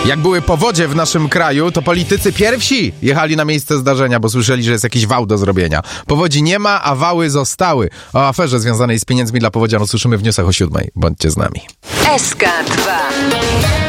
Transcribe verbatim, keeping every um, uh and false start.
Jak były powodzie w naszym kraju, to politycy pierwsi jechali na miejsce zdarzenia, bo słyszeli, że jest jakiś wał do zrobienia. Powodzi nie ma, a wały zostały. O aferze związanej z pieniędzmi dla powodzian usłyszymy w newsach o siódmej. Bądźcie z nami. S K dwa.